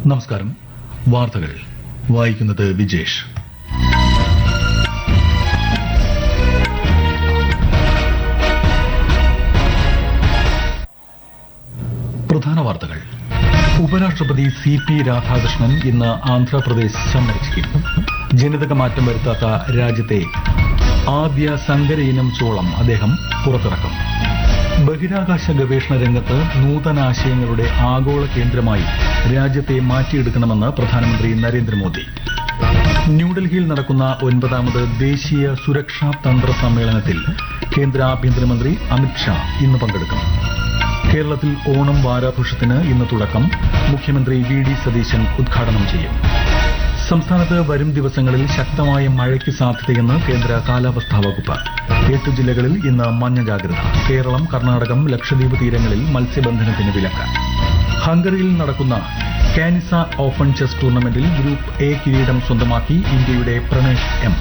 നമസ്കാരം. വാർത്തകൾ വായിക്കുന്നത് വിജേഷ്. പ്രധാന വാർത്തകൾ. ഉപരാഷ്ട്രപതി സി.പി. രാധാകൃഷ്ണൻ ഇന്ന് ആന്ധ്രാപ്രദേശ് സന്ദർശിക്കും. ജനിതക മാറ്റം വരുത്താത്ത രാജ്യത്തെ ആദ്യ സങ്കര ഇനം ചോളം അദ്ദേഹം പുറത്തിറക്കും. ബഹിരാകാശ ഗവേഷണ രംഗത്ത് നൂതനാശയങ്ങളുടെ ആഗോള കേന്ദ്രമായി രാജ്യത്തെ മാറ്റിയെടുക്കണമെന്ന് പ്രധാനമന്ത്രി നരേന്ദ്രമോദി. ന്യൂഡൽഹിയിൽ നടക്കുന്ന 9ാമത് ദേശീയ സുരക്ഷാ തന്ത്ര സമ്മേളനത്തിൽ കേന്ദ്ര ആഭ്യന്തരമന്ത്രി അമിത്ഷാ ഇന്ന് പങ്കെടുക്കും. കേരളത്തിൽ ഓണം വാരാഘോഷത്തിന് ഇന്ന് തുടക്കം. മുഖ്യമന്ത്രി വി.ഡി. സതീശൻ ഉദ്ഘാടനം ചെയ്യും. സംസ്ഥാനത്ത് വരും ദിവസങ്ങളിൽ ശക്തമായ മഴയ്ക്ക് സാധ്യതയെന്ന് കേന്ദ്ര കാലാവസ്ഥാ വകുപ്പ്. 8 ജില്ലകളിൽ ഇന്ന് മഞ്ഞ ജാഗ്രത. കേരളം, കർണാടകം, ലക്ഷദ്വീപ് തീരങ്ങളിൽ മത്സ്യബന്ധനത്തിന് വിലക്ക്. ഹംഗറിയിൽ നടക്കുന്ന കാനിസ ഓപ്പൺ ചെസ് ടൂർണമെന്റിൽ ഗ്രൂപ്പ് എ കിരീടം സ്വന്തമാക്കി ഇന്ത്യയുടെ പ്രണേഷ് എം.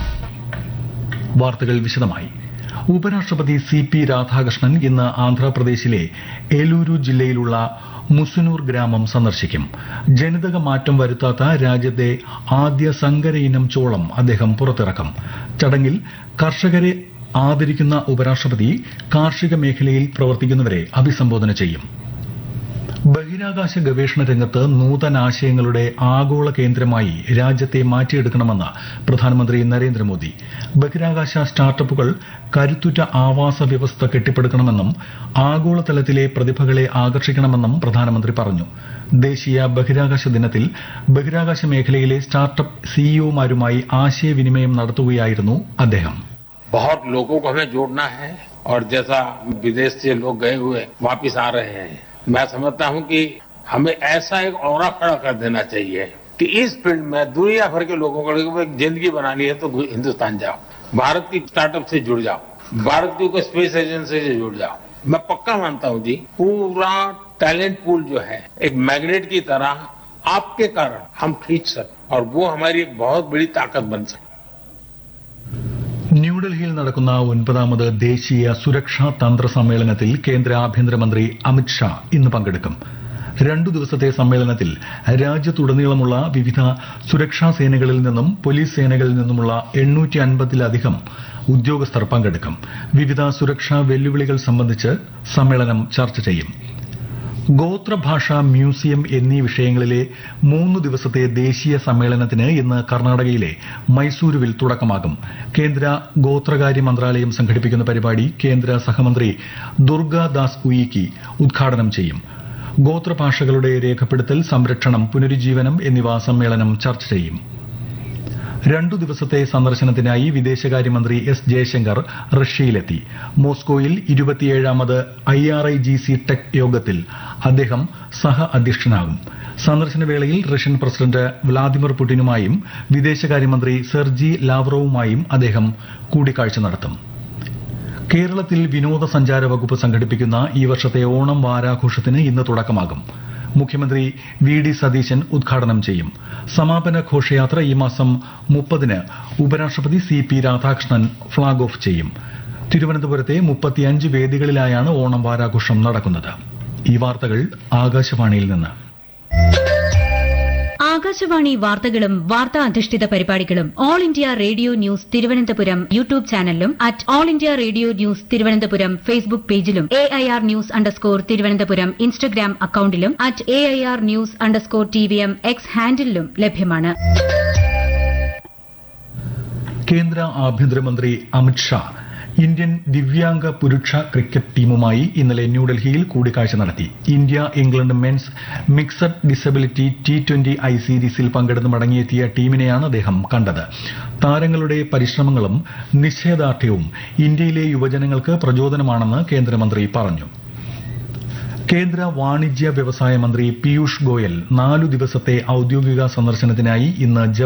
വാർത്തകൾ വിശദമായി. ഉപരാഷ്ട്രപതി സി.പി. രാധാകൃഷ്ണൻ ഇന്ന് ആന്ധ്രാപ്രദേശിലെ ഏലൂരു ജില്ലയിലുള്ള മുസുനൂർ ഗ്രാമം സന്ദർശിക്കും. ജനിതക മാറ്റം വരുത്താത്ത രാജ്യത്തെ ആദ്യ സങ്കര ഇനം ചോളം അദ്ദേഹം പുറത്തിറക്കും. ചടങ്ങിൽ കർഷകരെ ആദരിക്കുന്ന ഉപരാഷ്ട്രപതി കാർഷിക മേഖലയിൽ പ്രവർത്തിക്കുന്നവരെ അഭിസംബോധന ചെയ്യും. ബഹിരാകാശ ഗവേഷണ രംഗത്ത് നൂതനാശയങ്ങളുടെ ആഗോള കേന്ദ്രമായി രാജ്യത്തെ മാറ്റിയെടുക്കണമെന്ന് പ്രധാനമന്ത്രി നരേന്ദ്രമോദി. ബഹിരാകാശ സ്റ്റാർട്ടപ്പുകൾ കരുത്തുറ്റ ആവാസ വ്യവസ്ഥ കെട്ടിപ്പടുക്കണമെന്നും ആഗോളതലത്തിലെ പ്രതിഭകളെ ആകർഷിക്കണമെന്നും പ്രധാനമന്ത്രി പറഞ്ഞു. ദേശീയ ബഹിരാകാശ ദിനത്തിൽ ബഹിരാകാശ മേഖലയിലെ സ്റ്റാർട്ടപ്പ് സിഇഒമാരുമായി ആശയവിനിമയം നടത്തുകയായിരുന്നു അദ്ദേഹം. बहुत लोगों को हमें जोड़ना है और जैसा विदेश से लोग गए हुए वापस आ रहे हैं, मैं समझता हूं कि हमें ऐसा एक औरा खड़ा कर देना चाहिए कि इस फील्ड में दुनिया भर के लोगों को एक जिंदगी बनानी है तो हिंदुस्तान जाओ, भारत की स्टार्टअप से जुड़ जाओ, भारत की कोई स्पेस एजेंसी से जुड़ जाओ. मैं पक्का मानता हूं जी, पूरा टैलेंट पूल जो है एक मैग्नेट की तरह आपके कारण हम खींच सकते और वो हमारी एक बहुत बड़ी ताकत बन सकती. ന്യൂഡൽഹിയിൽ നടക്കുന്ന 9ാമത് ദേശീയ സുരക്ഷാ തന്ത്ര സമ്മേളനത്തിൽ കേന്ദ്ര ആഭ്യന്തരമന്ത്രി അമിത്ഷാ ഇന്ന് പങ്കെടുക്കും. 2 ദിവസത്തെ സമ്മേളനത്തിൽ രാജ്യത്തുടനീളമുള്ള വിവിധ സുരക്ഷാ സേനകളിൽ നിന്നും പോലീസ് സേനകളിൽ നിന്നുമുള്ള 850-ലധികം ഉദ്യോഗസ്ഥർ പങ്കെടുക്കും. വിവിധ സുരക്ഷാ വെല്ലുവിളികൾ സംബന്ധിച്ച് സമ്മേളനം ചർച്ച ചെയ്യും. ഗോത്രഭാഷ മ്യൂസിയം എന്നീ വിഷയങ്ങളിലെ 3 ദിവസത്തെ ദേശീയ സമ്മേളനത്തിന് ഇന്ന് കർണാടകയിലെ മൈസൂരുവിൽ തുടക്കമാകും. കേന്ദ്ര ഗോത്രകാര്യ മന്ത്രാലയം സംഘടിപ്പിക്കുന്ന പരിപാടി കേന്ദ്ര സഹമന്ത്രി ദുർഗാദാസ് ഉയിക്കി ഉദ്ഘാടനം ചെയ്യും. ഗോത്രഭാഷകളുടെ രേഖപ്പെടുത്തൽ, സംരക്ഷണം, പുനരുജ്ജീവനം എന്നിവ സമ്മേളനം ചർച്ച ചെയ്യും. 2 ദിവസത്തെ സന്ദർശനത്തിനായി വിദേശകാര്യമന്ത്രി എസ് ജയശങ്കർ റഷ്യയിലെത്തി. മോസ്കോയിൽ 27ാമത് IRIGC ടെക് യോഗത്തിൽ അദ്ദേഹം സഹ അധ്യക്ഷനാകും. സന്ദർശനവേളയിൽ റഷ്യൻ പ്രസിഡന്റ് വ്ളാദിമിർ പുടിനുമായും വിദേശകാര്യമന്ത്രി സെർജി ലാവ്റോവുമായും അദ്ദേഹം കൂടിക്കാഴ്ച നടത്തും. കേരളത്തിൽ വിനോദസഞ്ചാര വകുപ്പ് സംഘടിപ്പിക്കുന്ന ഈ വർഷത്തെ ഓണം വാരാഘോഷത്തിന് ഇന്ന് തുടക്കമാകും. മുഖ്യമന്ത്രി വി.ഡി. സതീശൻ ഉദ്ഘാടനം ചെയ്യും. സമാപന ഘോഷയാത്ര ഈ മാസം 30-ന് ഉപരാഷ്ട്രപതി സി.പി. രാധാകൃഷ്ണൻ ഫ്ളാഗ് ഓഫ് ചെയ്യും. തിരുവനന്തപുരത്തെ 35 വേദികളിലായാണ് ഓണം വാരാഘോഷം നടക്കുന്നത്. ഈ വാർത്തകൾ ആകാശവാണിയിൽ നിന്ന്. ആകാശവാണി വാർത്തകളും വാർത്താ അധിഷ്ഠിത പരിപാടികളും all India radio news Thiruvananthapuram YouTube ചാനലിലും all India radio news Thiruvananthapuram Facebook പേജിലും AIR _ തിരുവനന്തപുരം ഇൻസ്റ്റഗ്രാം അക്കൌണ്ടിലും AIR _ TVM X ഹാൻഡിലും ലഭ്യമാണ്. കേന്ദ്ര ആഭ്യന്തരമന്ത്രി അമിത്ഷാ ഇന്ത്യൻ ദിവ്യാംഗ പുരുഷ ക്രിക്കറ്റ് ടീമുമായി ഇന്നലെ ന്യൂഡൽഹിയിൽ കൂടിക്കാഴ്ച നടത്തി. India England men's mixed disability T20I സീരീസിൽ പങ്കെടുത്ത് മടങ്ങിയെത്തിയ ടീമിനെയാണ് അദ്ദേഹം കണ്ടത്. താരങ്ങളുടെ പരിശ്രമങ്ങളും നിശ്ചയദാർഢ്യവും ഇന്ത്യയിലെ യുവജനങ്ങൾക്ക് പ്രചോദനമാണെന്ന് കേന്ദ്രമന്ത്രി പറഞ്ഞു. കേന്ദ്ര വാണിജ്യ വ്യവസായ മന്ത്രി പീയൂഷ് ഗോയൽ 4 ദിവസത്തെ ഔദ്യോഗിക സന്ദർശനത്തിനായി ഇന്ന്